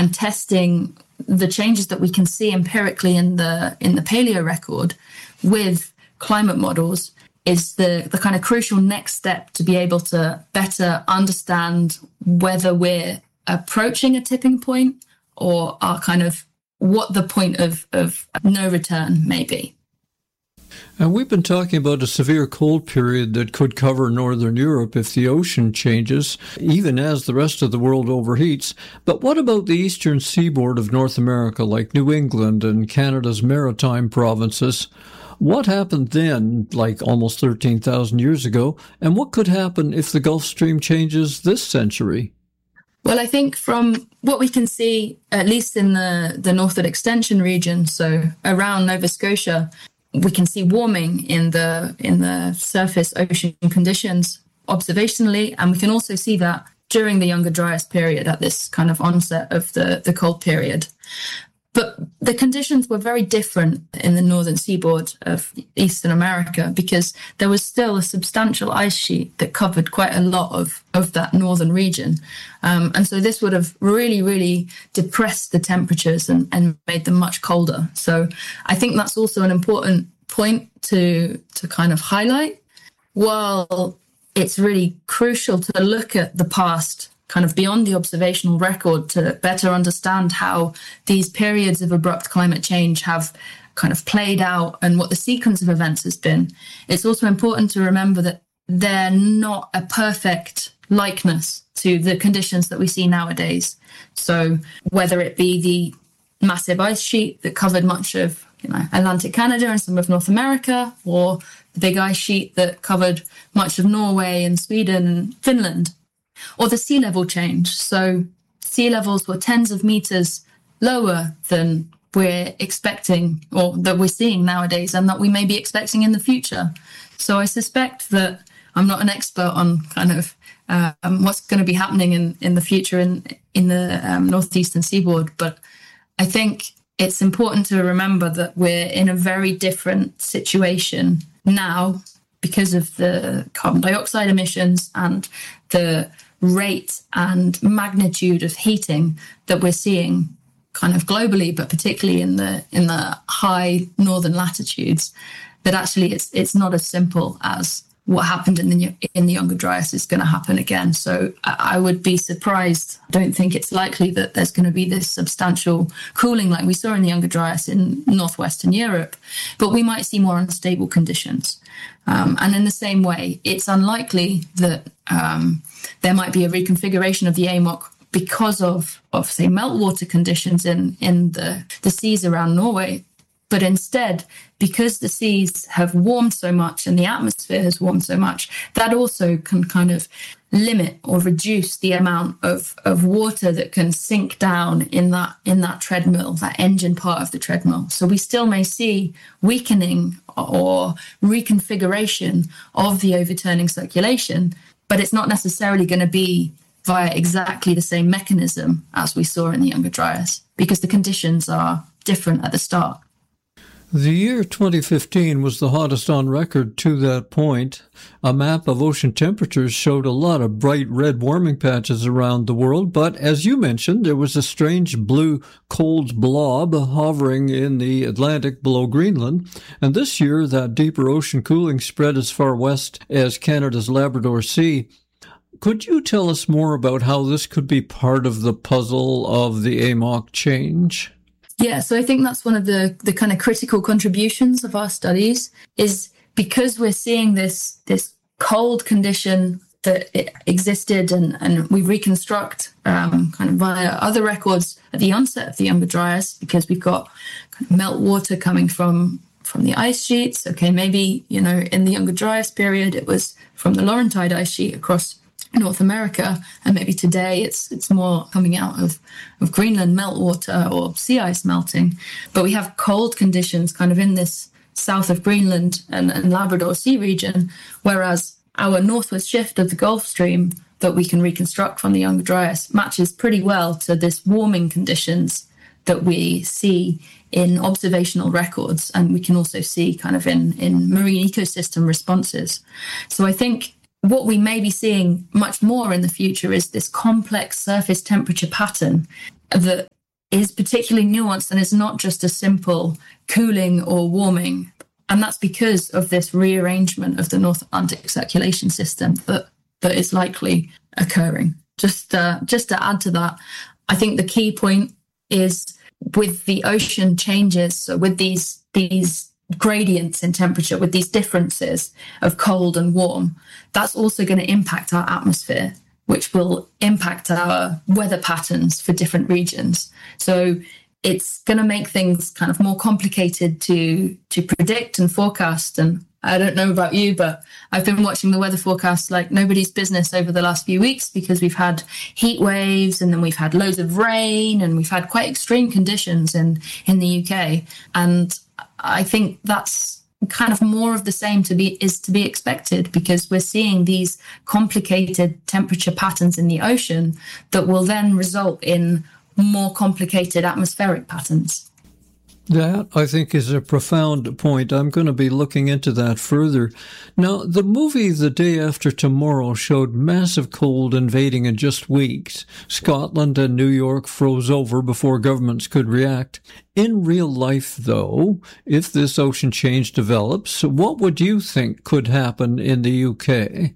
and testing the changes that we can see empirically in the paleo record with climate models is the kind of crucial next step to be able to better understand whether we're approaching a tipping point or are kind of what the point of no return may be. And we've been talking about a severe cold period that could cover Northern Europe if the ocean changes, even as the rest of the world overheats. But what about the eastern seaboard of North America, like New England and Canada's maritime provinces? What happened then, like almost 13,000 years ago, and what could happen if the Gulf Stream changes this century? Well, I think from what we can see, at least in the Northern Extension region, so around Nova Scotia, we can see warming in the surface ocean conditions observationally, and we can also see that during the Younger Dryas period at this kind of onset of the cold period. But the conditions were very different in the northern seaboard of Eastern America because there was still a substantial ice sheet that covered quite a lot of that northern region. And so this would have really, really depressed the temperatures and made them much colder. So I think that's also an important point to kind of highlight. While it's really crucial to look at the past kind of beyond the observational record to better understand how these periods of abrupt climate change have kind of played out and what the sequence of events has been, it's also important to remember that they're not a perfect likeness to the conditions that we see nowadays. So whether it be the massive ice sheet that covered much of Atlantic Canada and some of North America, or the big ice sheet that covered much of Norway and Sweden and Finland, or the sea level change. So sea levels were tens of meters lower than we're expecting or that we're seeing nowadays and that we may be expecting in the future. So I suspect that I'm not an expert on kind of what's going to be happening in the future in the northeastern seaboard, but I think it's important to remember that we're in a very different situation now because of the carbon dioxide emissions and the rate and magnitude of heating that we're seeing kind of globally, but particularly in the high northern latitudes, that actually it's not as simple as what happened in the Younger Dryas is going to happen again. So I would be surprised. I don't think it's likely that there's going to be this substantial cooling like we saw in the Younger Dryas in northwestern Europe, but we might see more unstable conditions. And in the same way, it's unlikely that there might be a reconfiguration of the AMOC because of say, meltwater conditions in the seas around Norway. But instead, because the seas have warmed so much and the atmosphere has warmed so much, that also can kind of limit or reduce the amount of water that can sink down in that treadmill, that engine part of the treadmill. So we still may see weakening or reconfiguration of the overturning circulation, but it's not necessarily going to be via exactly the same mechanism as we saw in the Younger Dryas, because the conditions are different at the start. The year 2015 was the hottest on record to that point. A map of ocean temperatures showed a lot of bright red warming patches around the world, but as you mentioned, there was a strange blue cold blob hovering in the Atlantic below Greenland. And this year, that deeper ocean cooling spread as far west as Canada's Labrador Sea. Could you tell us more about how this could be part of the puzzle of the AMOC change? Yeah, so I think that's one of the kind of critical contributions of our studies is because we're seeing this cold condition that it existed and we reconstruct kind of via other records at the onset of the Younger Dryas because we've got kind of meltwater coming from the ice sheets. Okay, maybe, in the Younger Dryas period, it was from the Laurentide ice sheet across North America, and maybe today it's more coming out of Greenland meltwater or sea ice melting. But we have cold conditions kind of in this south of Greenland and Labrador Sea region, whereas our northward shift of the Gulf Stream that we can reconstruct from the Younger Dryas matches pretty well to this warming conditions that we see in observational records, and we can also see kind of in marine ecosystem responses. So I think what we may be seeing much more in the future is this complex surface temperature pattern that is particularly nuanced and is not just a simple cooling or warming. And that's because of this rearrangement of the North Atlantic circulation system that is likely occurring. Just to add to that, I think the key point is with the ocean changes, so with these gradients in temperature, with these differences of cold and warm, that's also going to impact our atmosphere, which will impact our weather patterns for different regions. So it's going to make things kind of more complicated to predict and forecast. And I don't know about you, but I've been watching the weather forecast like nobody's business over the last few weeks, because we've had heat waves, and then we've had loads of rain, and we've had quite extreme conditions in the UK. And I think that's kind of more of the same to be expected, because we're seeing these complicated temperature patterns in the ocean that will then result in more complicated atmospheric patterns. That, I think, is a profound point. I'm going to be looking into that further. Now, the movie The Day After Tomorrow showed massive cold invading in just weeks. Scotland and New York froze over before governments could react. In real life, though, if this ocean change develops, what would you think could happen in the UK?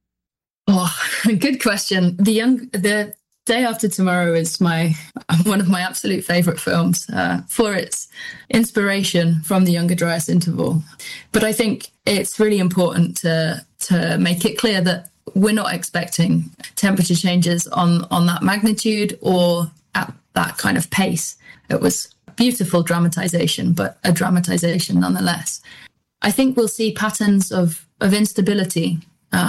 Oh, good question. The Day After Tomorrow is one of my absolute favourite films for its inspiration from the Younger Dryas interval. But I think it's really important to make it clear that we're not expecting temperature changes on that magnitude or at that kind of pace. It was beautiful dramatization, but a dramatization nonetheless. I think we'll see patterns of instability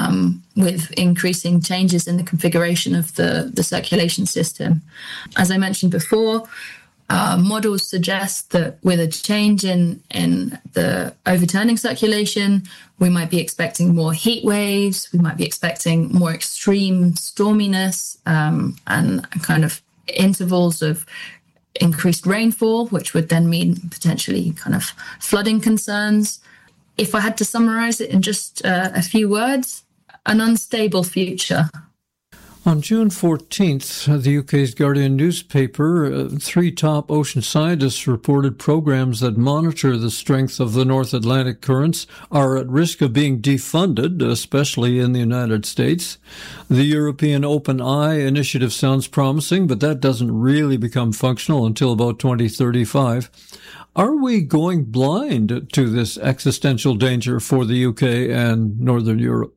with increasing changes in the configuration of the circulation system. As I mentioned before, models suggest that with a change in the overturning circulation, we might be expecting more heat waves, we might be expecting more extreme storminess, and kind of intervals of increased rainfall, which would then mean potentially kind of flooding concerns. If I had to summarize it in just a few words, an unstable future. On June 14th, the UK's Guardian newspaper, 3 top ocean scientists reported programs that monitor the strength of the North Atlantic currents are at risk of being defunded, especially in the United States. The European Open Eye initiative sounds promising, but that doesn't really become functional until about 2035. Are we going blind to this existential danger for the UK and Northern Europe?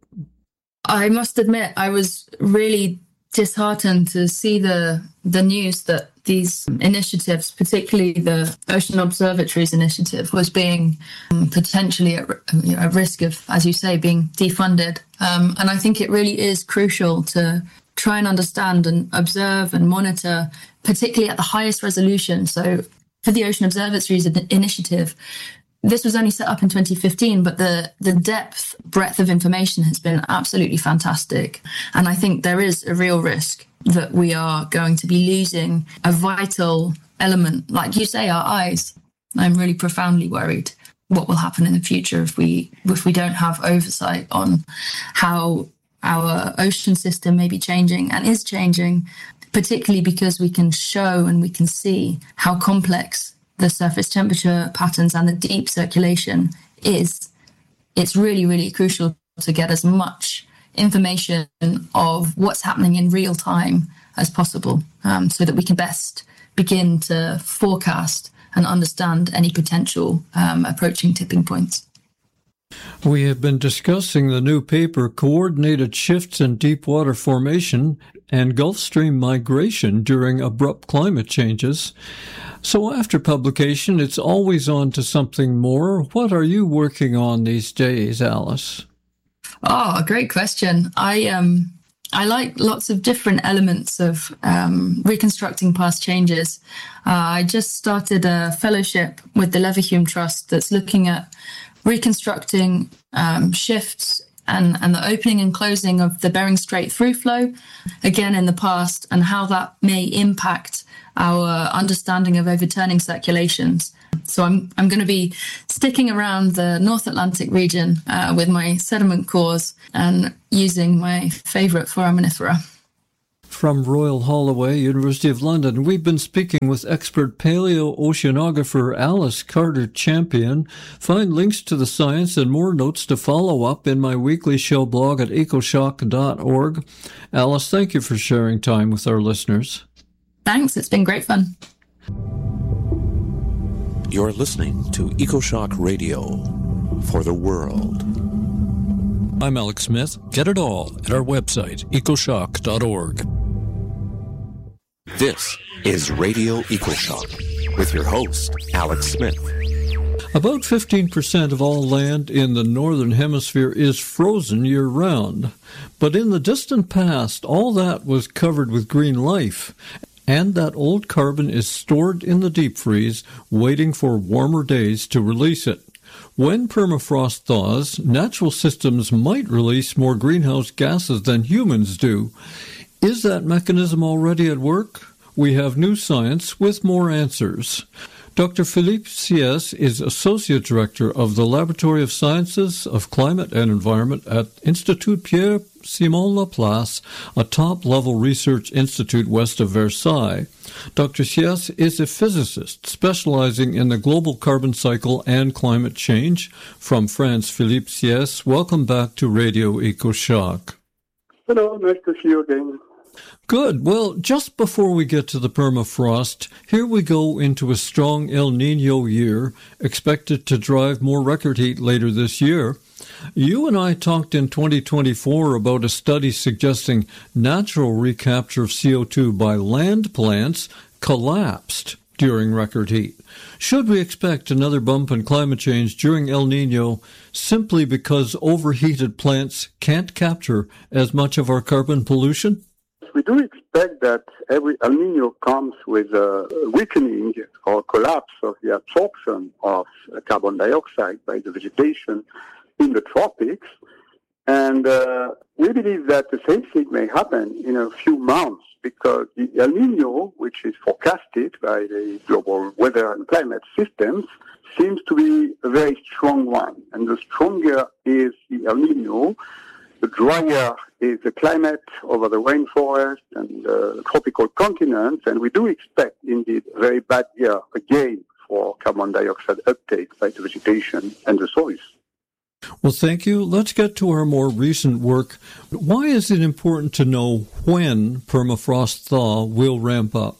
I must admit, I was really disheartened to see the news that these initiatives, particularly the Ocean Observatories initiative, was being potentially at risk of, as you say, being defunded. And I think it really is crucial to try and understand and observe and monitor, particularly at the highest resolution. So for the Ocean Observatories initiative, this was only set up in 2015, but the breadth of information has been absolutely fantastic. And I think there is a real risk that we are going to be losing a vital element, like you say, our eyes. I'm really profoundly worried what will happen in the future if we don't have oversight on how our ocean system may be changing and is changing, particularly because we can show and we can see how complex the surface temperature patterns and the deep circulation is. It's really, really crucial to get as much information of what's happening in real time as possible, so that we can best begin to forecast and understand any potential approaching tipping points. We have been discussing the new paper, Coordinated Shifts in Deepwater Formation and Gulf Stream Migration During Abrupt Climate Changes. So after publication, it's always on to something more. What are you working on these days, Alice? Oh, great question. I like lots of different elements of reconstructing past changes. I just started a fellowship with the Leverhulme Trust that's looking at reconstructing shifts and the opening and closing of the Bering Strait through flow, again in the past, and how that may impact our understanding of overturning circulations. So I'm going to be sticking around the North Atlantic region with my sediment cores and using my favourite foraminifera. from Royal Holloway, University of London. We've been speaking with expert paleo-oceanographer Alice Carter-Champion. Find links to the science and more notes to follow up in my weekly show blog at ecoshock.org. Alice, thank you for sharing time with our listeners. Thanks. It's been great fun. You're listening to EcoShock Radio for the world. I'm Alex Smith. Get it all at our website, ecoshock.org. This is Radio EcoShock with your host, Alex Smith. About 15% of all land in the Northern Hemisphere is frozen year-round. But in the distant past, all that was covered with green life. And that old carbon is stored in the deep freeze, waiting for warmer days to release it. When permafrost thaws, natural systems might release more greenhouse gases than humans do. Is that mechanism already at work? We have new science with more answers. Dr. Philippe Sieyès is Associate Director of the Laboratory of Sciences of Climate and Environment at Institut Pierre-Simon Laplace, a top-level research institute west of Versailles. Dr. Sieyès is a physicist specializing in the global carbon cycle and climate change. From France, Philippe Sieyès, welcome back to Radio EcoShock. Hello, nice to see you again. Good. Well, just before we get to the permafrost, here we go into a strong El Niño year, expected to drive more record heat later this year. You and I talked in 2024 about a study suggesting natural recapture of CO2 by land plants collapsed during record heat. Should we expect another bump in climate change during El Niño simply because overheated plants can't capture as much of our carbon pollution? We do expect that every El Niño comes with a weakening or collapse of the absorption of carbon dioxide by the vegetation in the tropics. And we believe that the same thing may happen in a few months because the El Niño, which is forecasted by the global weather and climate systems, seems to be a very strong one. And the stronger is the El Niño, the drier is the climate over the rainforest and the tropical continents, and we do expect, indeed, a very bad year again for carbon dioxide uptake by the vegetation and the soils. Well, thank you. Let's get to our more recent work. Why is it important to know when permafrost thaw will ramp up?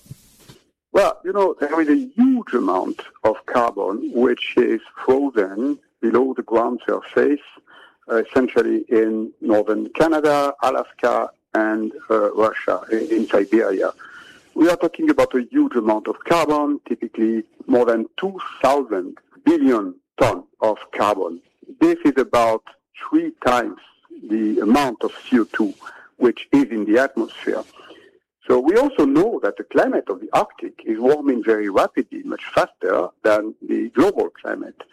Well, there is a huge amount of carbon which is frozen below the ground surface, essentially in northern Canada, Alaska, and Russia, in Siberia. We are talking about a huge amount of carbon, typically more than 2,000 billion tons of carbon. This is about 3 times the amount of CO2 which is in the atmosphere. So we also know that the climate of the Arctic is warming very rapidly, much faster than the global climate.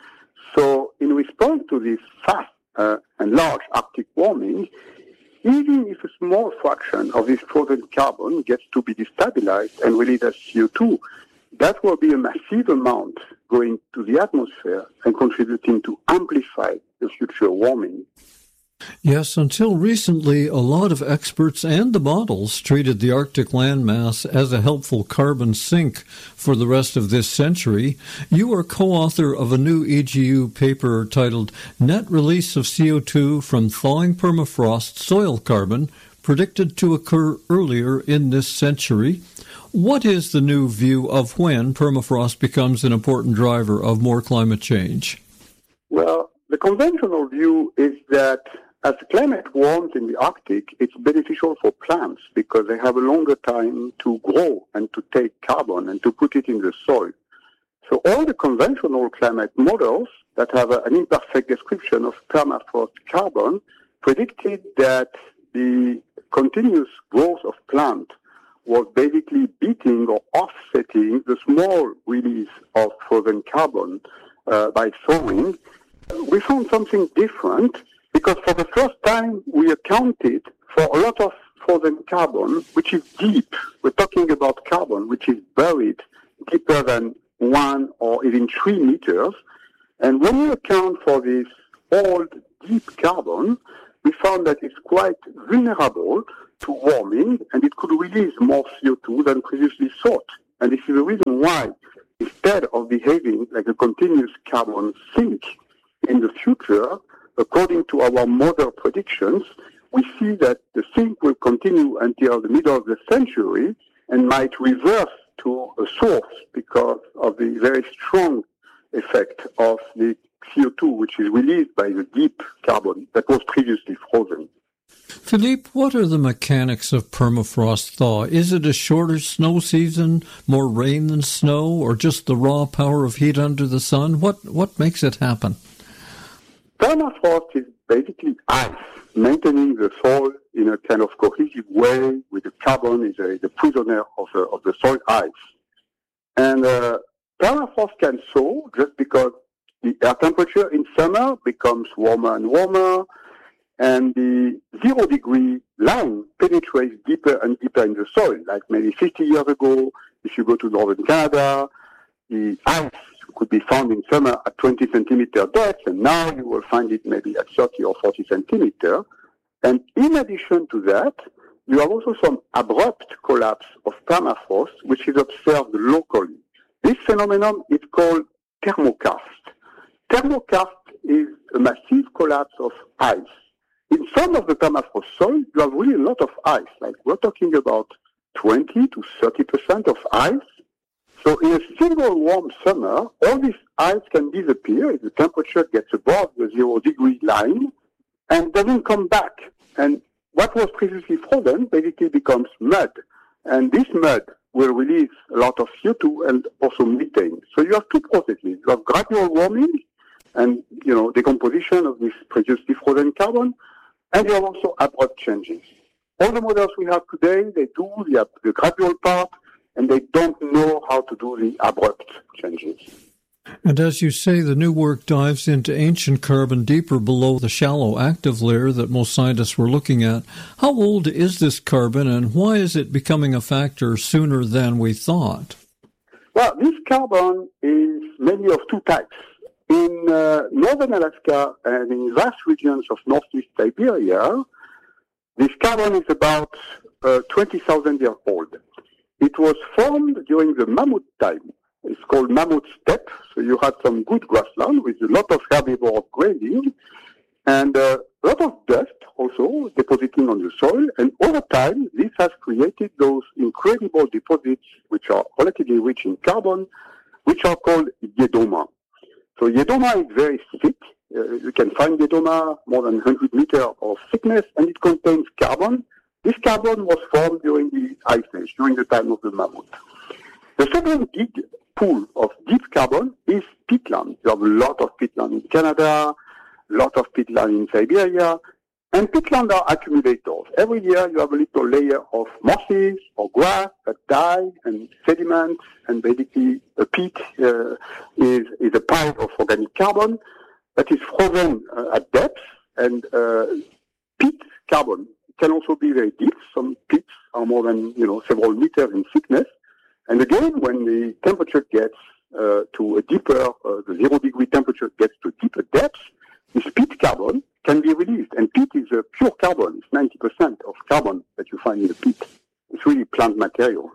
So in response to this fast and large Arctic warming, even if a small fraction of this frozen carbon gets to be destabilized and released as CO2, that will be a massive amount going to the atmosphere and contributing to amplify the future warming. Yes, until recently, a lot of experts and the models treated the Arctic landmass as a helpful carbon sink for the rest of this century. You are co-author of a new EGU paper titled Net Release of CO2 from Thawing Permafrost Soil Carbon, predicted to occur earlier in this century. What is the new view of when permafrost becomes an important driver of more climate change? Well, the conventional view is that as the climate warms in the Arctic, it's beneficial for plants because they have a longer time to grow and to take carbon and to put it in the soil. So all the conventional climate models that have an imperfect description of permafrost carbon predicted that the continuous growth of plant was basically beating or offsetting the small release of frozen carbon by thawing. We found something different because for the first time we accounted for a lot of frozen carbon which is deep. We're talking about carbon which is buried deeper than 1 or even 3 meters. And when we account for this old deep carbon, we found that it's quite vulnerable to warming, and it could release more CO2 than previously thought. And this is the reason why, instead of behaving like a continuous carbon sink in the future, according to our model predictions, we see that the sink will continue until the middle of the century and might reverse to a source because of the very strong effect of the CO2, which is released by the deep carbon that was previously frozen. Philippe, what are the mechanics of permafrost thaw? Is it a shorter snow season, more rain than snow, or just the raw power of heat under the sun? What makes it happen? Permafrost is basically ice, maintaining the soil in a kind of cohesive way, with the carbon is the prisoner of the soil ice. And permafrost can thaw just because the air temperature in summer becomes warmer and warmer, and the 0 degree line penetrates deeper and deeper in the soil. Like maybe 50 years ago, if you go to northern Canada, the ice could be found in summer at 20 centimeter depth, and now you will find it maybe at 30 or 40 centimeter. And in addition to that, you have also some abrupt collapse of permafrost, which is observed locally. This phenomenon is called thermokarst. Thermokarst is a massive collapse of ice. In some of the permafrost soil, you have really a lot of ice. Like we're talking about 20 to 30% of ice. So in a single warm summer, all this ice can disappear if the temperature gets above the 0 degree line and doesn't come back. And what was previously frozen basically becomes mud. And this mud will release a lot of CO2 and also methane. So you have two processes. You have gradual warming and, decomposition of this previously frozen carbon, and you have also abrupt changes. All the models we have today, they do the gradual part, and they don't know how to do the abrupt changes. And as you say, the new work dives into ancient carbon deeper below the shallow active layer that most scientists were looking at. How old is this carbon, and why is it becoming a factor sooner than we thought? Well, this carbon is mainly of two types. In northern Alaska and in vast regions of northeast Siberia, this carbon is about 20,000 years old. It was formed during the mammoth time. It's called mammoth steppe. So you had some good grassland with a lot of herbivore grazing and a lot of dust also depositing on the soil. And over time, this has created those incredible deposits which are relatively rich in carbon, which are called Yedoma. So Yedoma is very thick. You can find Yedoma more than 100 meters of thickness, and it contains carbon. This carbon was formed during the Ice Age, during the time of the mammoth. The second big pool of deep carbon is peatland. You have a lot of peatland in Canada, a lot of peatland in Siberia, and peatland are accumulators. Every year you have a little layer of mosses or grass that die and sediment, and basically a peat is a pile of organic carbon that is frozen at depth, and peat carbon can also be very deep. Some peats are more than several meters in thickness. And again, when the temperature gets to a deeper, the 0 degree temperature gets to deeper depths, this peat carbon can be released. And peat is a pure carbon. It's 90% of carbon that you find in the peat. It's really plant material.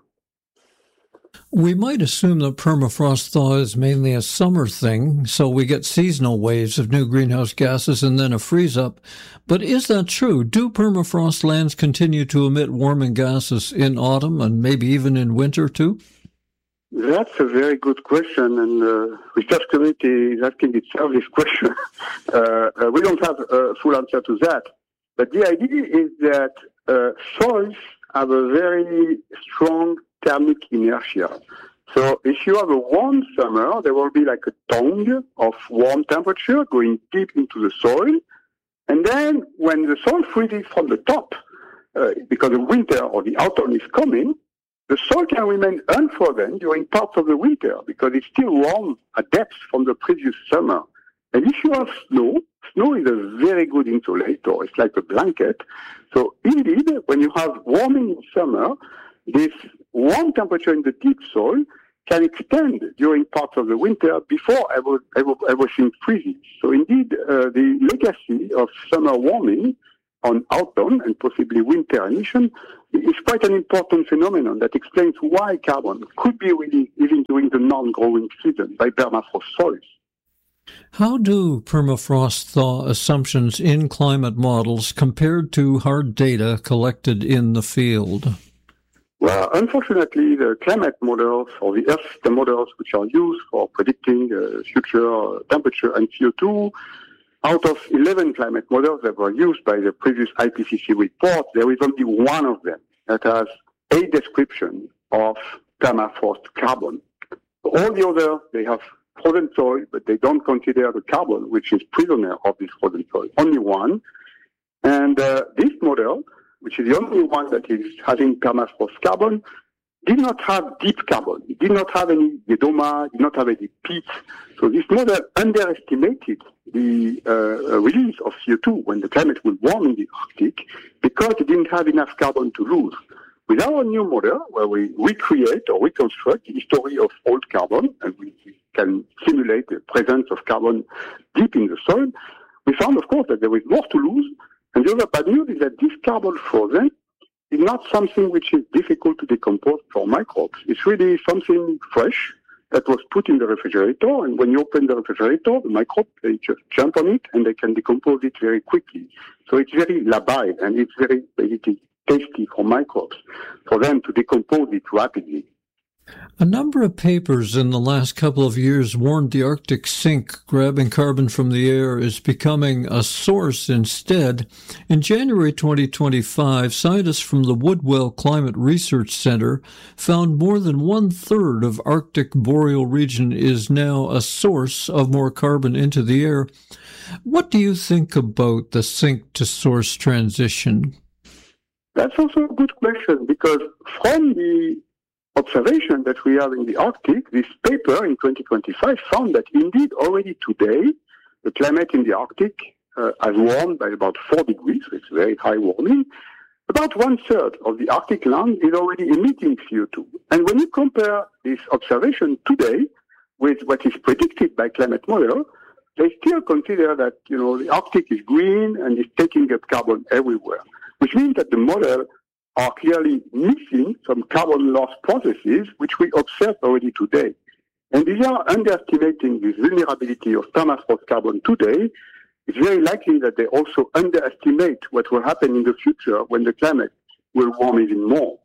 We might assume that permafrost thaw is mainly a summer thing, so we get seasonal waves of new greenhouse gases and then a freeze-up. But is that true? Do permafrost lands continue to emit warming gases in autumn and maybe even in winter too? That's a very good question, and the research community is asking itself this question. We don't have a full answer to that. But the idea is that soils have a very strong thermic inertia. So if you have a warm summer, there will be like a tongue of warm temperature going deep into the soil. And then when the soil freezes from the top, because the winter or the autumn is coming, the soil can remain unfrozen during parts of the winter because it's still warm at depth from the previous summer. And if you have snow, snow is a very good insulator. It's like a blanket. So indeed, when you have warming in summer, this warm temperature in the deep soil can extend during parts of the winter before everything freezes. So indeed, the legacy of summer warming on autumn and possibly winter emission is quite an important phenomenon that explains why carbon could be released even during the non-growing season by permafrost soils. How do permafrost thaw assumptions in climate models compared to hard data collected in the field? Well, unfortunately, the climate models or the Earth system models, which are used for predicting future temperature and CO2, out of 11 climate models that were used by the previous IPCC report, there is only one of them that has a description of permafrost carbon. All the others, they have frozen soil, but they don't consider the carbon, which is prisoner of this frozen soil. Only one. And this model, which is the only one that is having permafrost carbon, did not have deep carbon. It did not have any Yedoma, did not have any peat. So this model underestimated the release of CO2 when the climate will warm in the Arctic because it didn't have enough carbon to lose. With our new model, where we recreate or reconstruct the history of old carbon, and we can simulate the presence of carbon deep in the soil, we found, of course, that there is more to lose. And the other bad news is that this carbon frozen is not something which is difficult to decompose for microbes. It's really something fresh that was put in the refrigerator, and when you open the refrigerator, the microbes, they just jump on it and they can decompose it very quickly. So it's very labile and it's very basically tasty for microbes, for them to decompose it rapidly. A number of papers in the last couple of years warned the Arctic sink grabbing carbon from the air is becoming a source instead. In January 2025, scientists from the Woodwell Climate Research Center found more than 1/3 of Arctic boreal region is now a source of more carbon into the air. What do you think about the sink-to-source transition? That's also a good question, because from the observation that we have in the Arctic, this paper in 2025 found that indeed already today, the climate in the Arctic has warmed by about 4 degrees, so it's very high warming. About 1/3 of the Arctic land is already emitting CO2. And when you compare this observation today with what is predicted by climate model, they still consider that, the Arctic is green and is taking up carbon everywhere, which means that the model are clearly missing some carbon loss processes, which we observe already today. And these are underestimating this vulnerability of permafrost carbon today. It's very likely that they also underestimate what will happen in the future when the climate will warm even more.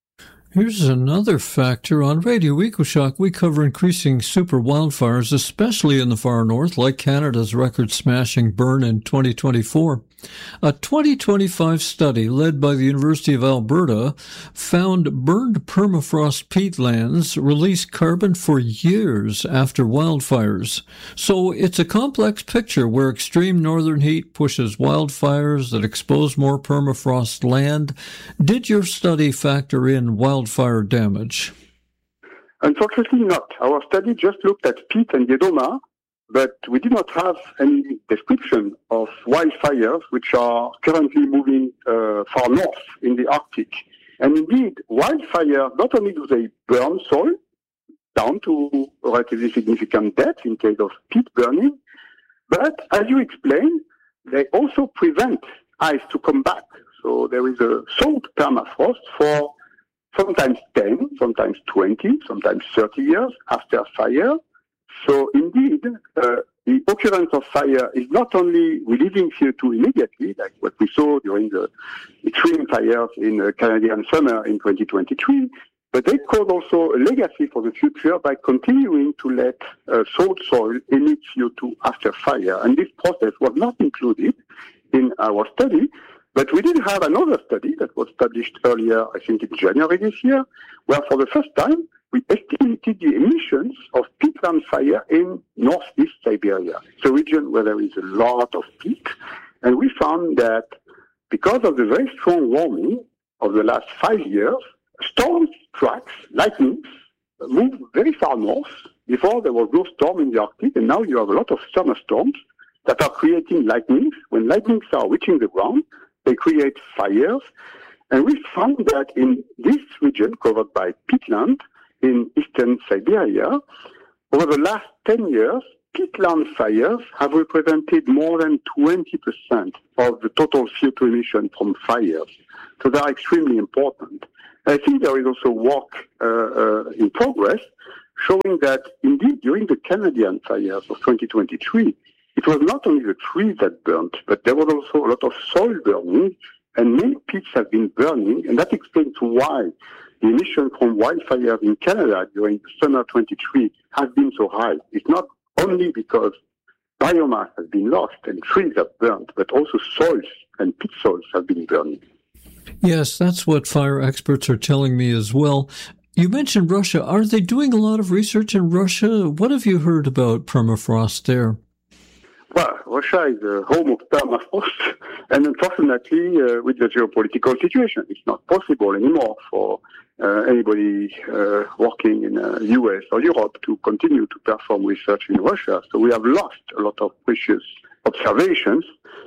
Here's another factor. On Radio EcoShock, we cover increasing super wildfires, especially in the far north, like Canada's record-smashing burn in 2024. A 2025 study led by the University of Alberta found burned permafrost peatlands release carbon for years after wildfires. So it's a complex picture where extreme northern heat pushes wildfires that expose more permafrost land. Did your study factor in wildfire damage? Unfortunately not. Our study just looked at peat and Yedoma, but we did not have any description of wildfires which are currently moving far north in the Arctic. And indeed, wildfires, not only do they burn soil down to a relatively significant depth in case of peat burning, but as you explained, they also prevent ice to come back. So there is a thawed permafrost for sometimes 10, sometimes 20, sometimes 30 years after fire. So indeed, the occurrence of fire is not only releasing CO2 immediately, like what we saw during the extreme fires in Canadian summer in 2023, but they cause also a legacy for the future by continuing to let salt soil emit CO2 after fire. And this process was not included in our study, but we did have another study that was published earlier, I think in January this year, where for the first time, we estimated the emissions of peatland fire in northeast Siberia. It's a region where there is a lot of peat. And we found that because of the very strong warming of the last 5 years, storms, tracks, lightnings moved very far north. Before there was no storm in the Arctic, and now you have a lot of summer storms that are creating lightnings. When lightnings are reaching the ground, they create fires. And we found that in this region covered by peatland, in eastern Siberia, over the last 10 years, peatland fires have represented more than 20% of the total CO2 emission from fires. So they are extremely important. I think there is also work in progress showing that indeed during the Canadian fires of 2023, it was not only the trees that burnt, but there was also a lot of soil burning, and many pits have been burning, and that explains why the emission from wildfires in Canada during summer 23 has been so high. It's not only because biomass has been lost and trees have burnt, but also soils and pit soils have been burning. Yes, that's what fire experts are telling me as well. You mentioned Russia. Are they doing a lot of research in Russia? What have you heard about permafrost there? Well, Russia is the home of permafrost, and unfortunately, with the geopolitical situation, it's not possible anymore for anybody working in the US or Europe to continue to perform research in Russia. So we have lost a lot of precious observations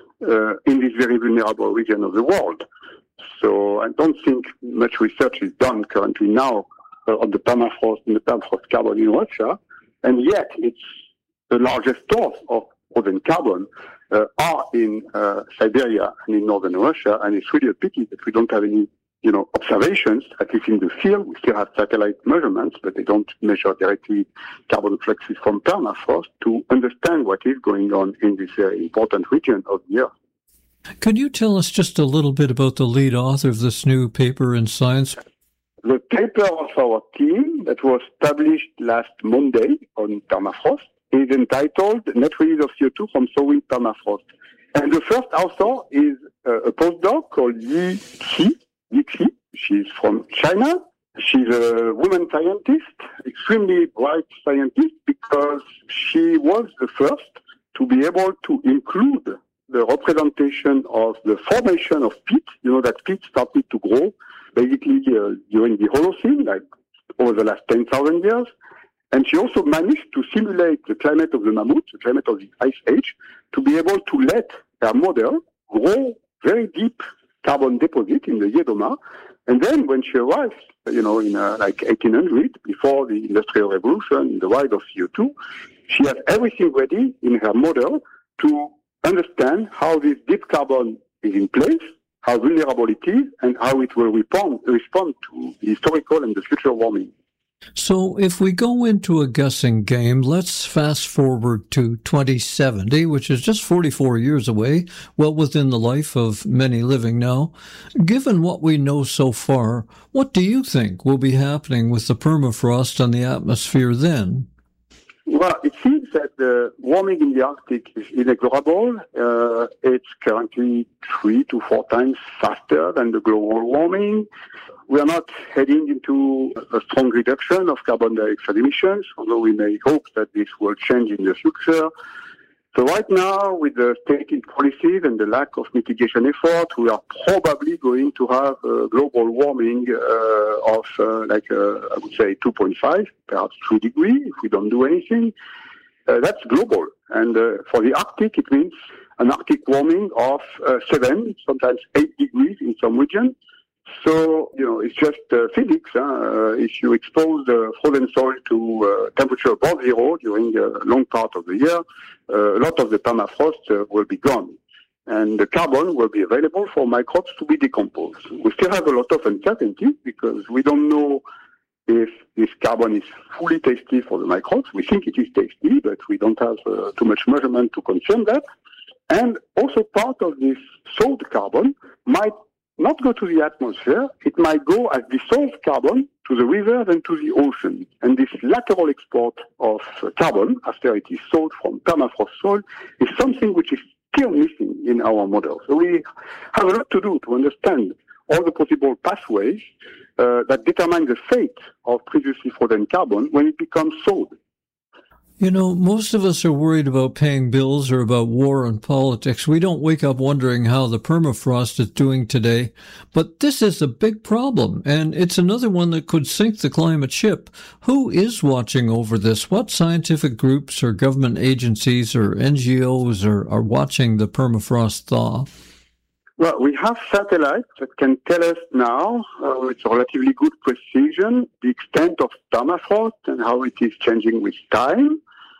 in this very vulnerable region of the world. So I don't think much research is done currently now on the permafrost and the permafrost carbon in Russia, and yet it's the largest source of frozen carbon are in Siberia and in northern Russia, and it's really a pity that we don't have any, observations, at least in the field. We still have satellite measurements, but they don't measure directly carbon fluxes from permafrost to understand what is going on in this very important region of the Earth. Could you tell us just a little bit about the lead author of this new paper in Science? The paper of our team that was published last Monday on permafrost is entitled Net Release of CO2 from Thawing Permafrost. And the first author is a postdoc called Yi Xi. She's from China. She's a woman scientist, extremely bright scientist, because she was the first to be able to include the representation of the formation of peat. That peat started to grow basically during the Holocene, like over the last 10,000 years. And she also managed to simulate the climate of the mammoth, the climate of the Ice Age, to be able to let her model grow very deep carbon deposit in the Yedoma. And then when she arrives, in like 1800, before the Industrial Revolution, the rise of CO2, she has everything ready in her model to understand how this deep carbon is in place, how vulnerable it is, and how it will respond to the historical and the future warming. So if we go into a guessing game, let's fast forward to 2070, which is just 44 years away, well within the life of many living now. Given what we know so far, what do you think will be happening with the permafrost on the atmosphere then? Well, it seems that the warming in the Arctic is inexorable. It's currently 3 to 4 times faster than the global warming. We are not heading into a strong reduction of carbon dioxide emissions, although we may hope that this will change in the future. So right now, with the stated policies and the lack of mitigation effort, we are probably going to have a global warming of, I would say, 2.5, perhaps 3 degrees if we don't do anything. That's global. And for the Arctic, it means an Arctic warming of 7, sometimes 8 degrees in some regions. So, it's just physics. If you expose the frozen soil to temperature above zero during a long part of the year, a lot of the permafrost will be gone. And the carbon will be available for microbes to be decomposed. We still have a lot of uncertainty because we don't know if this carbon is fully tasty for the microbes. We think it is tasty, but we don't have too much measurement to confirm that. And also part of this sold carbon might not go to the atmosphere. It might go as dissolved carbon to the rivers and to the ocean. And this lateral export of carbon, after it is sold from permafrost soil, is something which is still missing in our model. So we have a lot to do to understand all the possible pathways that determine the fate of previously frozen carbon when it becomes sold. Most of us are worried about paying bills or about war and politics. We don't wake up wondering how the permafrost is doing today. But this is a big problem, and it's another one that could sink the climate ship. Who is watching over this? What scientific groups or government agencies or NGOs are watching the permafrost thaw? Well, we have satellites that can tell us now, with relatively good precision, the extent of permafrost and how it is changing with time.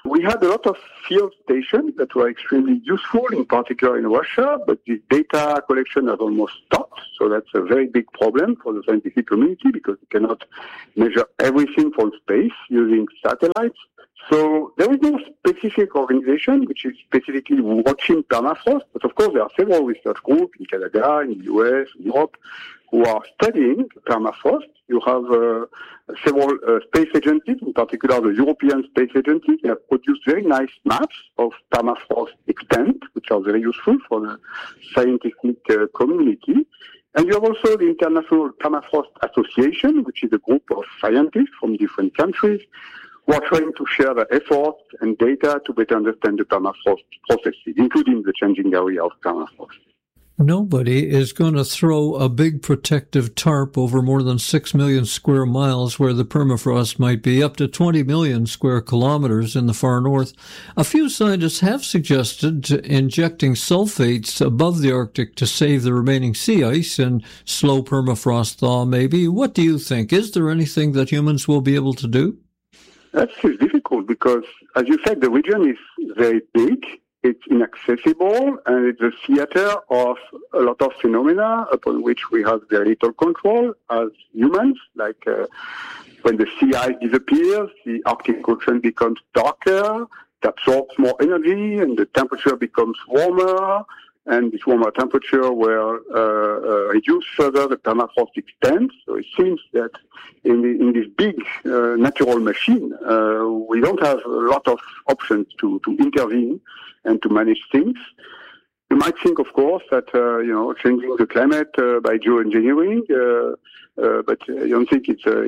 We had a lot of field stations that were extremely useful, in particular in Russia, but the data collection has almost stopped. So that's a very big problem for the scientific community because you cannot measure everything from space using satellites. So there is no specific organization which is specifically watching permafrost, but of course there are several research groups in Canada, in the US, in Europe, who are studying permafrost. You have several space agencies, in particular the European Space Agency. They have produced very nice maps of permafrost extent, which are very useful for the scientific community. And you have also the International Permafrost Association, which is a group of scientists from different countries who are trying to share their efforts and data to better understand the permafrost processes, including the changing area of permafrost. Nobody is going to throw a big protective tarp over more than 6 million square miles where the permafrost might be, up to 20 million square kilometers in the far north. A few scientists have suggested injecting sulfates above the Arctic to save the remaining sea ice and slow permafrost thaw, maybe. What do you think? Is there anything that humans will be able to do? That's difficult because, as you said, the region is very big. It's inaccessible, and it's a theater of a lot of phenomena upon which we have very little control as humans, like when the sea ice disappears, the Arctic Ocean becomes darker, it absorbs more energy, and the temperature becomes warmer, and this warmer temperature will reduce further the permafrost extent. So it seems that in this big natural machine, we don't have a lot of options to intervene and to manage things. You might think, of course, that changing the climate by geoengineering, but I don't think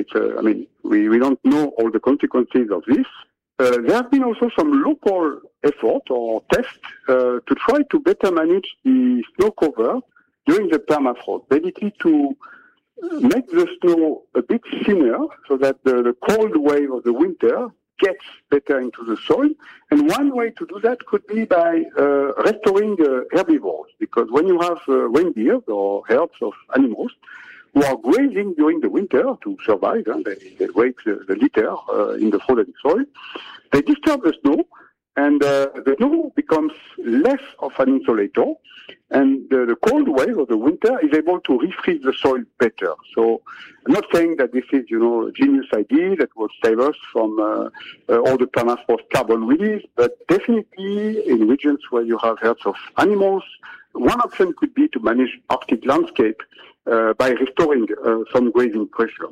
we don't know all the consequences of this. There have been also some local effort or tests to try to better manage the snow cover during the permafrost, basically to make the snow a bit thinner so that the cold wave of the winter gets better into the soil. And one way to do that could be by restoring herbivores, because when you have reindeer or herds of animals who are grazing during the winter to survive, they wake the litter in the frozen soil, they disturb the snow, and the snow becomes less of an insulator, and the cold wave of the winter is able to refreeze the soil better. So I'm not saying that this is, a genius idea that will save us from all the permafrost carbon release, but definitely in regions where you have herds of animals, one option could be to manage Arctic landscape by restoring some grazing pressure.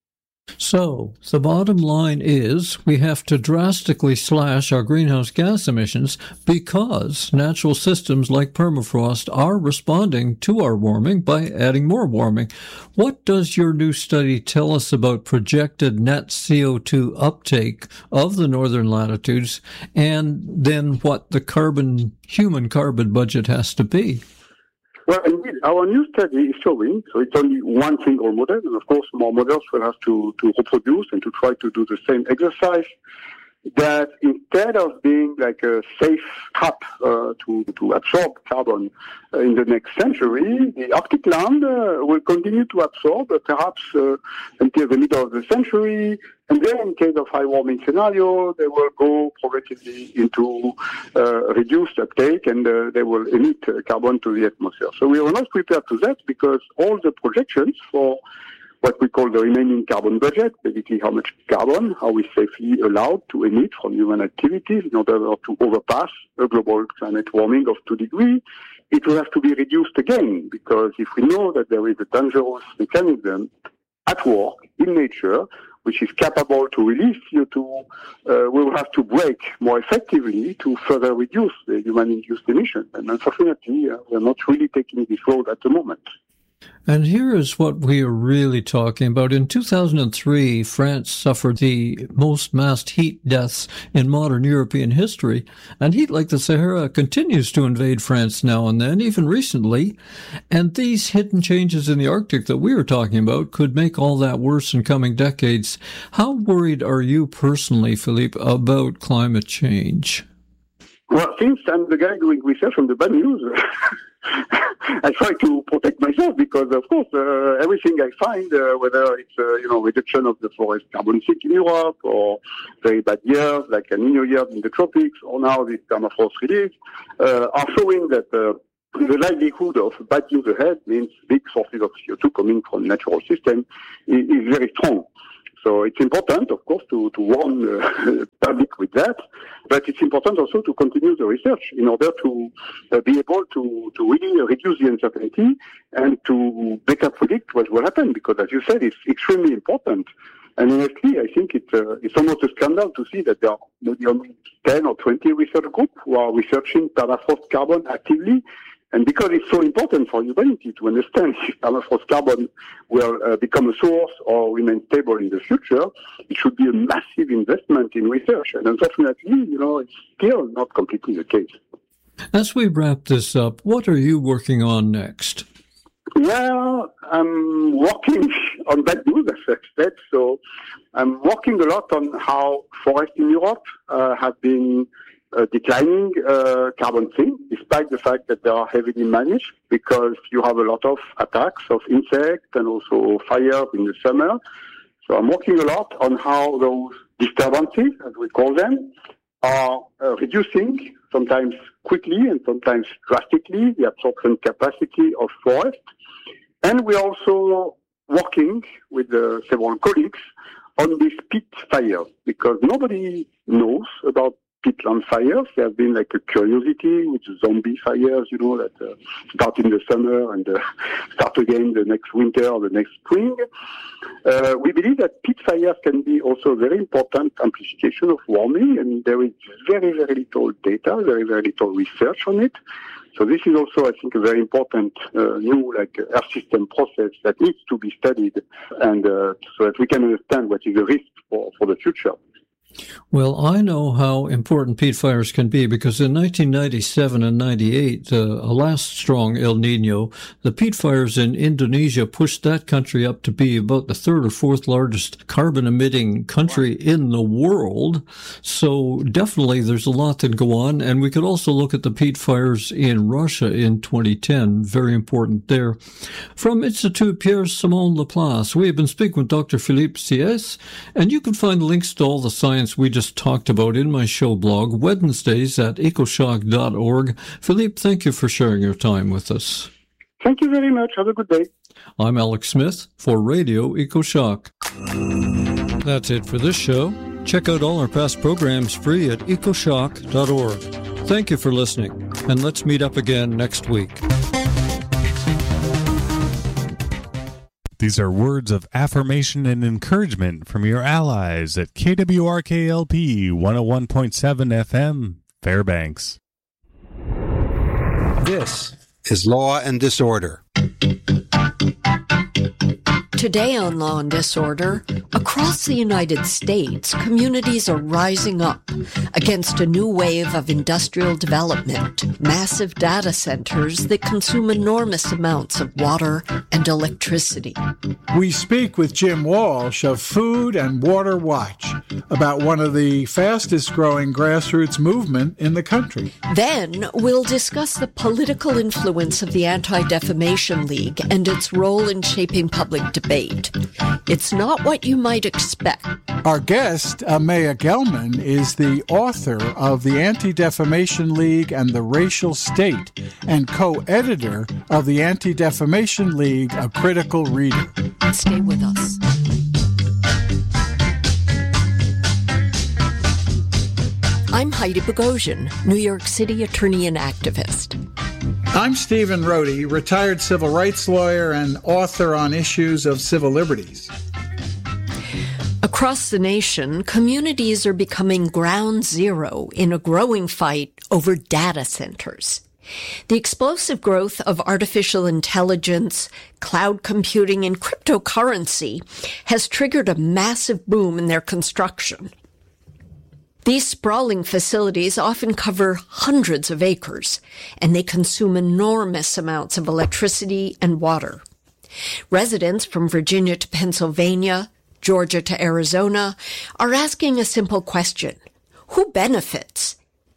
So, the bottom line is we have to drastically slash our greenhouse gas emissions because natural systems like permafrost are responding to our warming by adding more warming. What does your new study tell us about projected net CO2 uptake of the northern latitudes, and then what the human carbon budget has to be? Well, indeed, our new study is showing, so it's only one single model, and of course more models will have to reproduce and to try to do the same exercise, that instead of being like a safe trap to absorb carbon in the next century, the Arctic land will continue to absorb perhaps until the middle of the century, and then in case of high warming scenario, they will go progressively into reduced uptake, and they will emit carbon to the atmosphere. So we are not prepared to that because all the projections for what we call the remaining carbon budget, basically how much carbon are we safely allowed to emit from human activities in order to overpass a global climate warming of 2 degrees, it will have to be reduced again, because if we know that there is a dangerous mechanism at work in nature which is capable to release CO2, we will have to brake more effectively to further reduce the human-induced emissions. And unfortunately, we are not really taking this road at the moment. And here is what we are really talking about. In 2003, France suffered the most mass heat deaths in modern European history, and heat like the Sahara continues to invade France now and then, even recently. And these hidden changes in the Arctic that we were talking about could make all that worse in coming decades. How worried are you personally, Philippe, about climate change? Well, since I'm the guy doing research on the bad news, I try to protect myself because, of course, everything I find, whether it's reduction of the forest carbon sink in Europe, or very bad years like El Niño years in the tropics, or now this permafrost release, are showing that the likelihood of bad news ahead means big sources of CO2 coming from natural system is very strong. So it's important, of course, to warn the public with that, but it's important also to continue the research in order to be able to really reduce the uncertainty and to better predict what will happen, because, as you said, it's extremely important. And honestly, I think it's almost a scandal to see that there are maybe only 10 or 20 research groups who are researching permafrost carbon actively. And because it's so important for humanity to understand if permafrost carbon will become a source or remain stable in the future, it should be a massive investment in research. And unfortunately, it's still not completely the case. As we wrap this up, what are you working on next? Well, I'm working on bad news, as I said. So I'm working a lot on how forests in Europe have been declining carbon sink, despite the fact that they are heavily managed, because you have a lot of attacks of insects and also fires in the summer. So I'm working a lot on how those disturbances, as we call them, are reducing, sometimes quickly and sometimes drastically, the absorption capacity of forests. And we're also working with several colleagues on these peat fires, because nobody knows about peatland fires. There have been like a curiosity with zombie fires, that start in the summer and start again the next winter or the next spring. We believe that peat fires can be also a very important amplification of warming, and there is very, very little data, very, very little research on it. So this is also, I think, a very important new Earth system process that needs to be studied, and so that we can understand what is the risk for the future. Well, I know how important peat fires can be because in 1997 and 98, a last strong El Niño, the peat fires in Indonesia pushed that country up to be about the third or fourth largest carbon-emitting country in the world. So definitely there's a lot that go on. And we could also look at the peat fires in Russia in 2010. Very important there. From Institut Pierre-Simon Laplace, we have been speaking with Dr. Philippe Sieyès, and you can find links to all the science we just talked about in my show blog, Wednesdays at ecoshock.org. Philippe, thank you for sharing your time with us. Thank you very much. Have a good day. I'm Alex Smith for Radio EcoShock. That's it for this show. Check out all our past programs free at ecoshock.org. Thank you for listening, and let's meet up again next week. These are words of affirmation and encouragement from your allies at KWRK-LP 101.7 FM, Fairbanks. This is Law and Disorder. Today on Law and Disorder, across the United States, communities are rising up against a new wave of industrial development, massive data centers that consume enormous amounts of water and electricity. We speak with Jim Walsh of Food and Water Watch about one of the fastest growing grassroots movement in the country. Then we'll discuss the political influence of the Anti-Defamation League and its role in shaping public debate. It's not what you might expect. Our guest, Amaya Gelman, is the author of The Anti-Defamation League and the Racial State and co-editor of The Anti-Defamation League, A Critical Reader. Stay with us. I'm Heidi Bogosian, New York City attorney and activist. I'm Stephen Rohde, retired civil rights lawyer and author on issues of civil liberties. Across the nation, communities are becoming ground zero in a growing fight over data centers. The explosive growth of artificial intelligence, cloud computing, and cryptocurrency has triggered a massive boom in their construction. These sprawling facilities often cover hundreds of acres, and they consume enormous amounts of electricity and water. Residents from Virginia to Pennsylvania, Georgia to Arizona, are asking a simple question: who benefits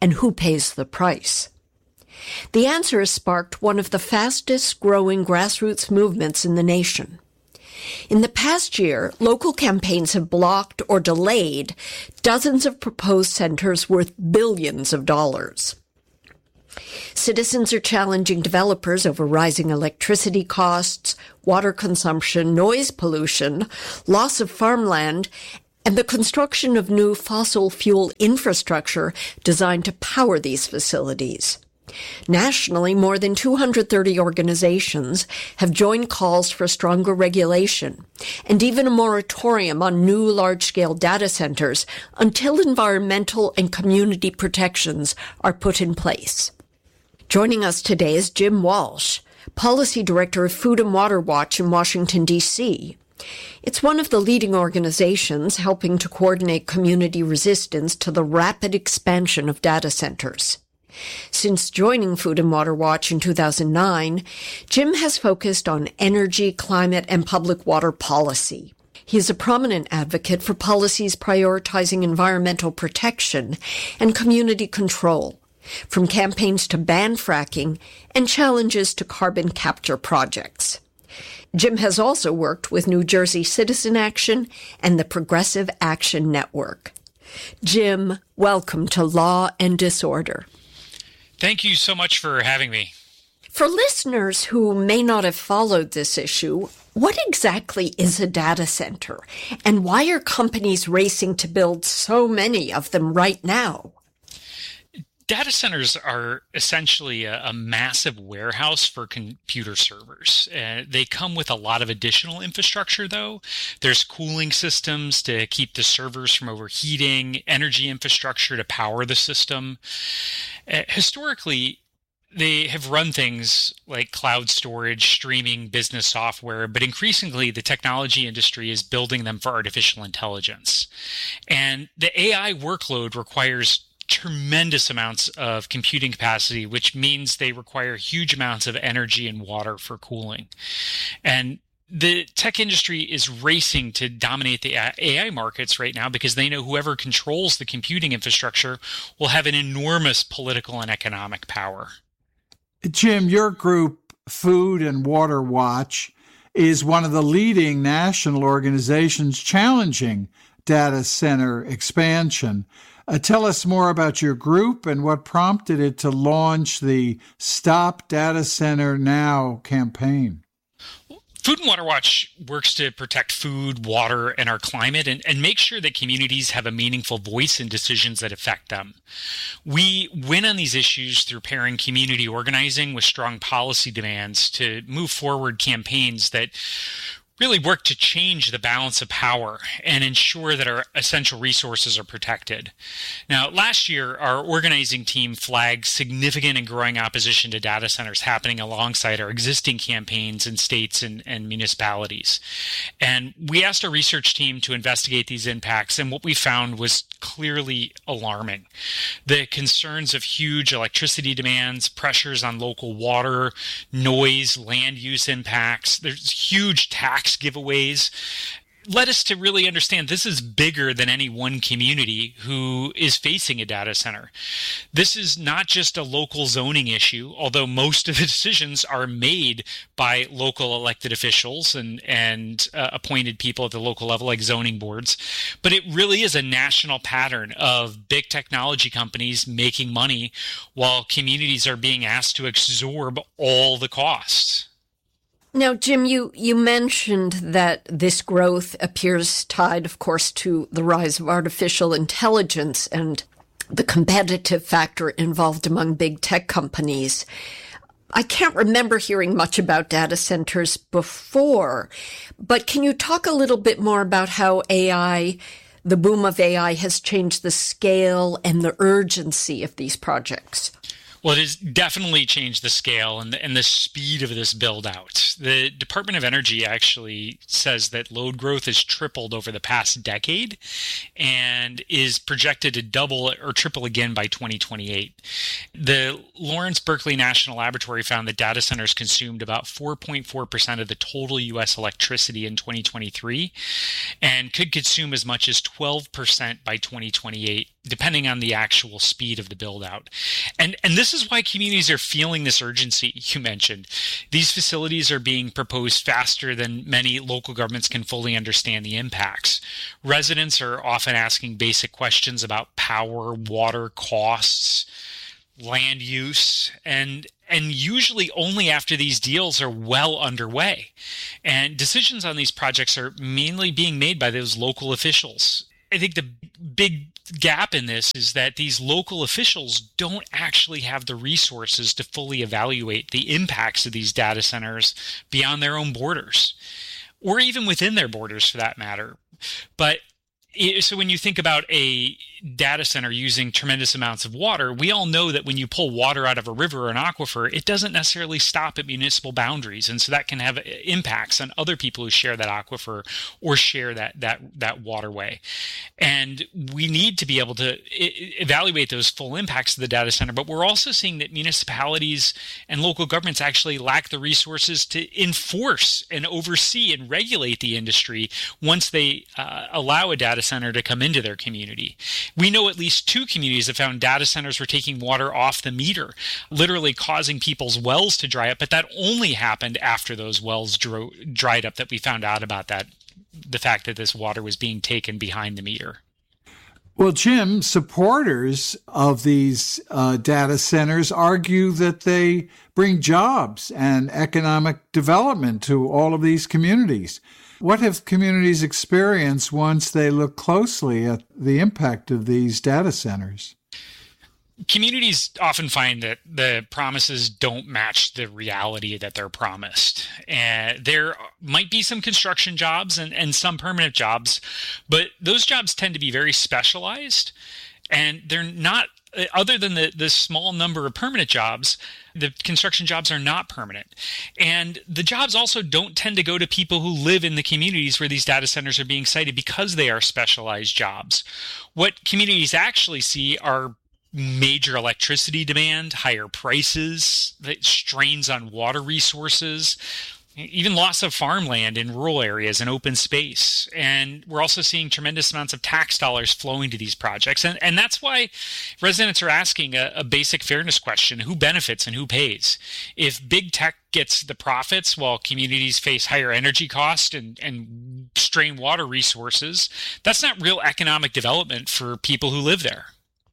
and who pays the price? The answer has sparked one of the fastest growing grassroots movements in the nation. In the past year, local campaigns have blocked or delayed dozens of proposed centers worth billions of dollars. Citizens are challenging developers over rising electricity costs, water consumption, noise pollution, loss of farmland, and the construction of new fossil fuel infrastructure designed to power these facilities. Nationally, more than 230 organizations have joined calls for stronger regulation and even a moratorium on new large-scale data centers until environmental and community protections are put in place. Joining us today is Jim Walsh, Policy Director of Food and Water Watch in Washington, D.C. It's one of the leading organizations helping to coordinate community resistance to the rapid expansion of data centers. Since joining Food and Water Watch in 2009, Jim has focused on energy, climate, and public water policy. He is a prominent advocate for policies prioritizing environmental protection and community control, from campaigns to ban fracking and challenges to carbon capture projects. Jim has also worked with New Jersey Citizen Action and the Progressive Action Network. Jim, welcome to Law and Disorder. Thank you so much for having me. For listeners who may not have followed this issue, what exactly is a data center? And why are companies racing to build so many of them right now? Data centers are essentially a massive warehouse for computer servers. They come with a lot of additional infrastructure, though. There's cooling systems to keep the servers from overheating, energy infrastructure to power the system. Historically, they have run things like cloud storage, streaming, business software, but increasingly the technology industry is building them for artificial intelligence. And the AI workload requires tremendous amounts of computing capacity, which means they require huge amounts of energy and water for cooling. And the tech industry is racing to dominate the AI markets right now because they know whoever controls the computing infrastructure will have an enormous political and economic power. Jim, your group, Food and Water Watch, is one of the leading national organizations challenging data center expansion. Tell us more about your group and what prompted it to launch the Stop Data Center Now campaign. Food and Water Watch works to protect food, water, and our climate and make sure that communities have a meaningful voice in decisions that affect them. We win on these issues through pairing community organizing with strong policy demands to move forward campaigns that really work to change the balance of power and ensure that our essential resources are protected. Now, last year, our organizing team flagged significant and growing opposition to data centers happening alongside our existing campaigns in states and municipalities. And we asked our research team to investigate these impacts, and what we found was clearly alarming. The concerns of huge electricity demands, pressures on local water, noise, land use impacts, there's huge tax giveaways, led us to really understand this is bigger than any one community who is facing a data center. This is not just a local zoning issue, although most of the decisions are made by local elected officials and appointed people at the local level, like zoning boards. But it really is a national pattern of big technology companies making money while communities are being asked to absorb all the costs. Now, Jim, you mentioned that this growth appears tied, of course, to the rise of artificial intelligence and the competitive factor involved among big tech companies. I can't remember hearing much about data centers before, but can you talk a little bit more about how the boom of AI has changed the scale and the urgency of these projects? Well, it has definitely changed the scale and the speed of this build out. The Department of Energy actually says that load growth has tripled over the past decade and is projected to double or triple again by 2028. The Lawrence Berkeley National Laboratory found that data centers consumed about 4.4% of the total U.S. electricity in 2023 and could consume as much as 12% by 2028. depending on the actual speed of the build out. And this is why communities are feeling this urgency you mentioned. These facilities are being proposed faster than many local governments can fully understand the impacts. Residents are often asking basic questions about power, water, costs, land use, and usually only after these deals are well underway. And decisions on these projects are mainly being made by those local officials. I think the big gap in this is that these local officials don't actually have the resources to fully evaluate the impacts of these data centers beyond their own borders, or even within their borders for that matter. But so when you think about a data center using tremendous amounts of water, we all know that when you pull water out of a river or an aquifer, it doesn't necessarily stop at municipal boundaries. And so that can have impacts on other people who share that aquifer or share that waterway. And we need to be able to evaluate those full impacts of the data center. But we're also seeing that municipalities and local governments actually lack the resources to enforce and oversee and regulate the industry once they allow a data center to come into their community. We know at least 2 communities have found data centers were taking water off the meter, literally causing people's wells to dry up, but that only happened after those wells dried up, that we found out about that, the fact that this water was being taken behind the meter. Well, Jim, supporters of these data centers argue that they bring jobs and economic development to all of these communities. What have communities experienced once they look closely at the impact of these data centers? Communities often find that the promises don't match the reality that they're promised. And there might be some construction jobs and some permanent jobs, but those jobs tend to be very specialized, and they're not, other than the small number of permanent jobs, the construction jobs are not permanent. And the jobs also don't tend to go to people who live in the communities where these data centers are being sited because they are specialized jobs. What communities actually see are major electricity demand, higher prices, strains on water resources, even loss of farmland in rural areas and open space. And we're also seeing tremendous amounts of tax dollars flowing to these projects. And that's why residents are asking a basic fairness question: who benefits and who pays? If big tech gets the profits while communities face higher energy costs and strain water resources, that's not real economic development for people who live there.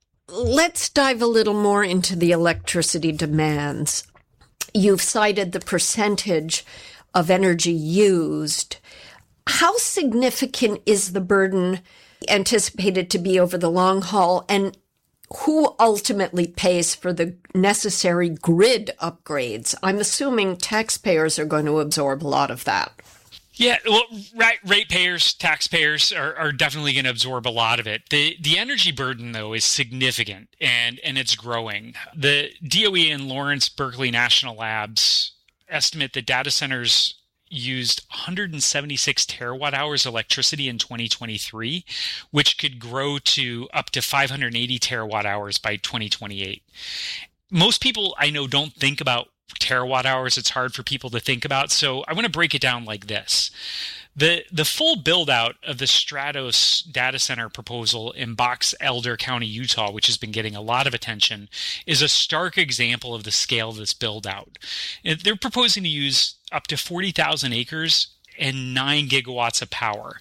Let's dive a little more into the electricity demands. You've cited the percentage of energy used. How significant is the burden anticipated to be over the long haul, and who ultimately pays for the necessary grid upgrades? I'm assuming taxpayers are going to absorb a lot of that. Yeah, well, ratepayers, taxpayers are definitely going to absorb a lot of it. The energy burden, though, is significant, and it's growing. The DOE and Lawrence Berkeley National Labs estimate that data centers used 176 terawatt hours of electricity in 2023, which could grow to up to 580 terawatt hours by 2028. Most people I know don't think about terawatt hours. It's hard for people to think about. So I want to break it down like this. The full build out of the Stratos data center proposal in Box Elder County, Utah, which has been getting a lot of attention, is a stark example of the scale of this build out. They're proposing to use up to 40,000 acres and 9 gigawatts of power.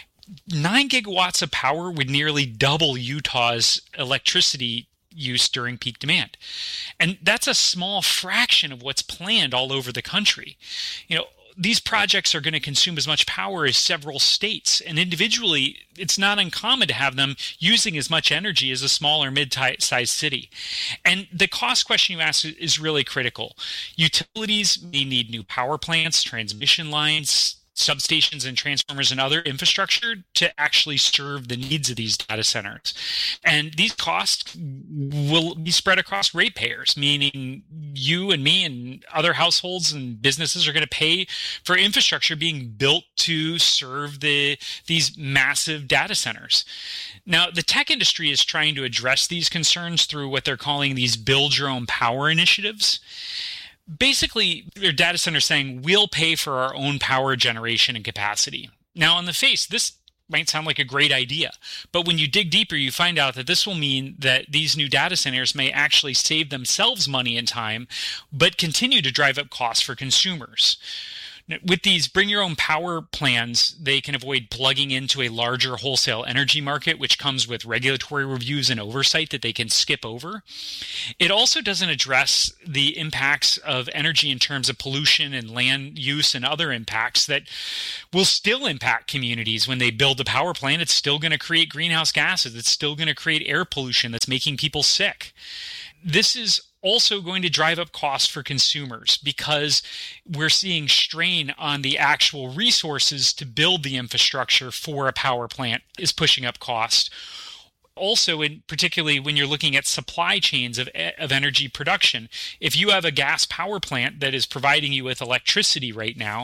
9 gigawatts of power would nearly double Utah's electricity use during peak demand. And that's a small fraction of what's planned all over the country. You know, these projects are going to consume as much power as several states, and individually, it's not uncommon to have them using as much energy as a small or mid-sized city. And the cost question you asked is really critical. Utilities may need new power plants, transmission lines, substations and transformers and other infrastructure to actually serve the needs of these data centers. And these costs will be spread across ratepayers, meaning you and me and other households and businesses are going to pay for infrastructure being built to serve these massive data centers. Now, the tech industry is trying to address these concerns through what they're calling these build your own power initiatives. Basically, their data centers saying we'll pay for our own power generation and capacity. Now, on the face, this might sound like a great idea. But when you dig deeper, you find out that this will mean that these new data centers may actually save themselves money and time, but continue to drive up costs for consumers. With these bring your own power plans, they can avoid plugging into a larger wholesale energy market, which comes with regulatory reviews and oversight that they can skip over. It also doesn't address the impacts of energy in terms of pollution and land use and other impacts that will still impact communities. When they build a power plant, it's still going to create greenhouse gases. It's still going to create air pollution that's making people sick. This is also going to drive up costs for consumers because we're seeing strain on the actual resources to build the infrastructure for a power plant is pushing up costs. Also, particularly when you're looking at supply chains of energy production, if you have a gas power plant that is providing you with electricity right now,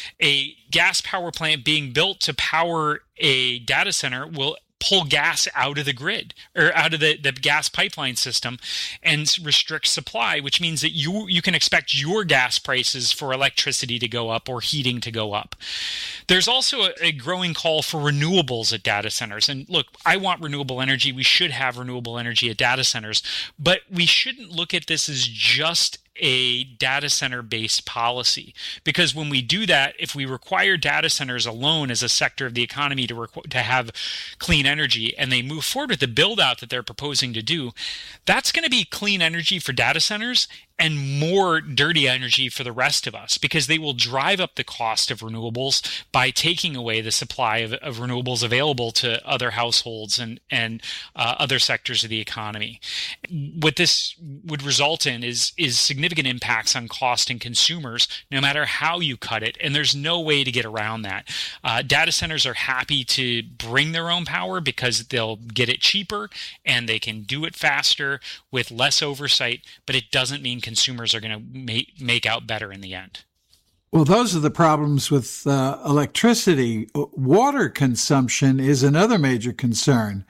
a gas power plant being built to power a data center will pull gas out of the grid or out of the gas pipeline system and restrict supply, which means that you can expect your gas prices for electricity to go up or heating to go up. There's also a growing call for renewables at data centers. And look, I want renewable energy. We should have renewable energy at data centers, but we shouldn't look at this as just a data center based policy, because when we do that, if we require data centers alone as a sector of the economy to have clean energy and they move forward with the build out that they're proposing to do, that's going to be clean energy for data centers and more dirty energy for the rest of us, because they will drive up the cost of renewables by taking away the supply of renewables available to other households and other sectors of the economy. What this would result in is significant impacts on cost and consumers, no matter how you cut it, and there's no way to get around that. Data centers are happy to bring their own power because they'll get it cheaper and they can do it faster with less oversight, but it doesn't mean consumers are going to make out better in the end. Well, those are the problems with electricity. Water consumption is another major concern.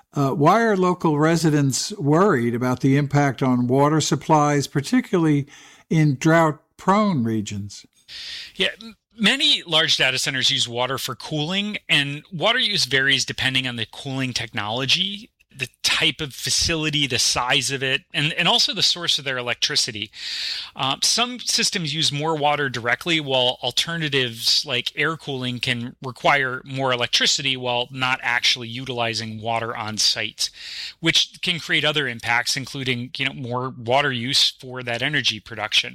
Why are local residents worried about the impact on water supplies, particularly in drought-prone regions? Yeah. Many large data centers use water for cooling, and water use varies depending on the cooling technology, the type of facility, the size of it, and also the source of their electricity. Some systems use more water directly, while alternatives like air cooling can require more electricity while not actually utilizing water on site, which can create other impacts, including more water use for that energy production.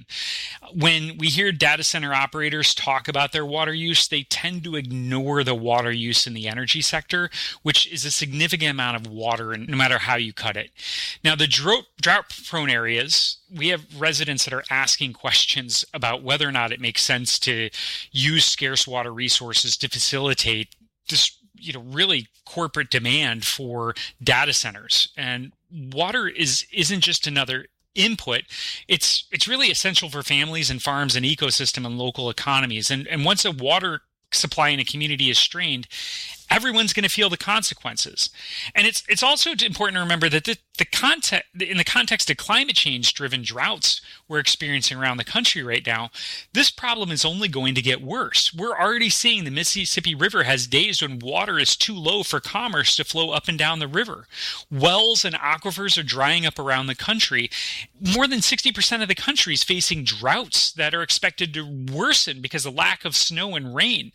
When we hear data center operators talk about their water use, they tend to ignore the water use in the energy sector, which is a significant amount of water, and no matter how you cut it. Now, the drought-prone areas, we have residents that are asking questions about whether or not it makes sense to use scarce water resources to facilitate this, really corporate demand for data centers. And water isn't just another input. It's really essential for families and farms and ecosystem and local economies. And once a water supply in a community is strained, everyone's going to feel the consequences. And it's also important to remember that in the context of climate change driven droughts we're experiencing around the country right now, this problem is only going to get worse. We're already seeing the Mississippi River has days when water is too low for commerce to flow up and down the river. Wells and aquifers are drying up around the country. More than 60% of the country is facing droughts that are expected to worsen because of lack of snow and rain.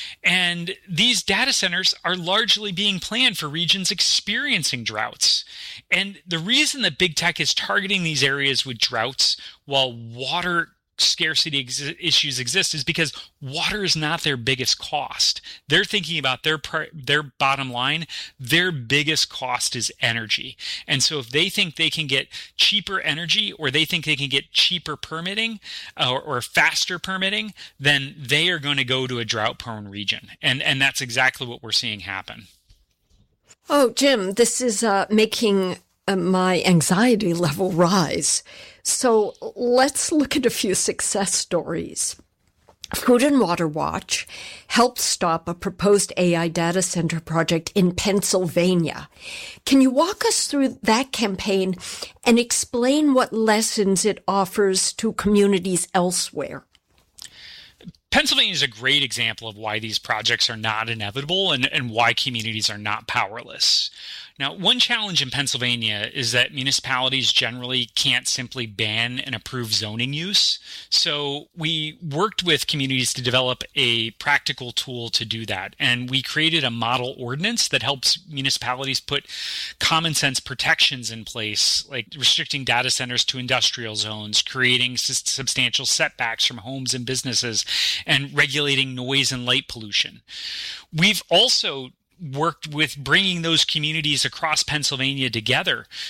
And these data centers are largely being planned for regions experiencing droughts. And the reason that big tech is targeting these areas with droughts while water scarcity issues exist is because water is not their biggest cost. They're thinking about their bottom line. Their biggest cost is energy. And so if they think they can get cheaper energy, or they think they can get cheaper permitting or faster permitting, then they are going to go to a drought-prone region. And that's exactly what we're seeing happen. Oh, Jim, this is making my anxiety level rise. So let's look at a few success stories. Food and Water Watch helped stop a proposed AI data center project in Pennsylvania. Can you walk us through that campaign and explain what lessons it offers to communities elsewhere? Pennsylvania is a great example of why these projects are not inevitable and why communities are not powerless. Now, one challenge in Pennsylvania is that municipalities generally can't simply ban and approve zoning use. So we worked with communities to develop a practical tool to do that. And we created a model ordinance that helps municipalities put common sense protections in place, like restricting data centers to industrial zones, creating substantial setbacks from homes and businesses, and regulating noise and light pollution. We've also worked with bringing those communities across Pennsylvania together